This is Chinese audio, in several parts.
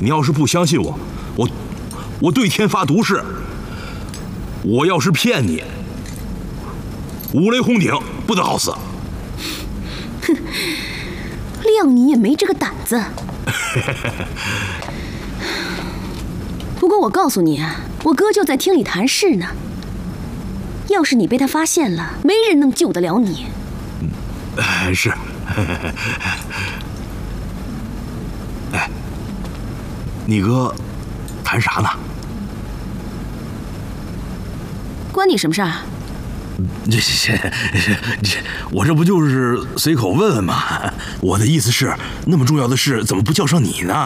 你要是不相信我对天发毒誓，我要是骗你，五雷轰顶，不得好死。 哼，谅你也没这个胆子。不过我告诉你啊，我哥就在厅里谈事呢。要是你被他发现了，没人能救得了你。 是。哎，你哥谈啥呢？ 关你什么事儿？ 我这不就是随口问问吗？我的意思是，那么重要的事怎么不叫上你呢？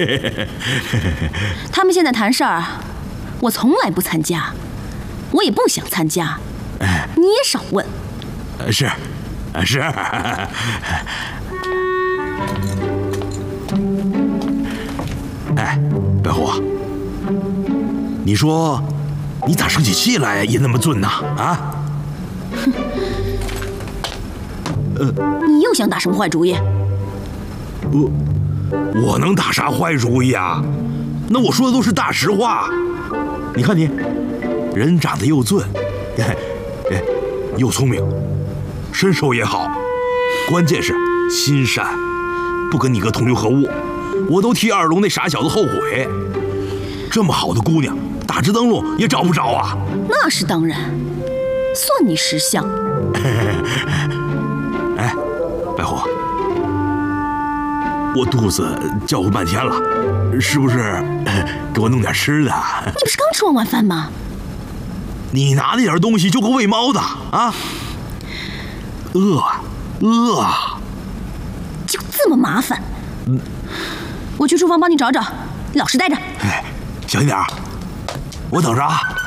他们现在谈事儿，我从来不参加，我也不想参加。你也少问。 是。哎，白虎，你说你咋生起气来也那么俊呢？啊？ 你又想打什么坏主意？ 我能打啥坏主意啊？那我说的都是大实话。你看你，人长得又俊，又聪明，身手也好，关键是心善，不跟你哥同流合污，我都替二龙那傻小子后悔。这么好的姑娘，打直灯笼也找不着啊。 那是当然，算你识相。 哎，白虎，我肚子叫唤半天了，是不是给我弄点吃的？ 你不是刚吃完晚饭吗？ 你拿那点东西就够喂猫的啊？饿， 就这么麻烦？我去厨房帮你找找，老实待着。 哎，小心点，我等着啊。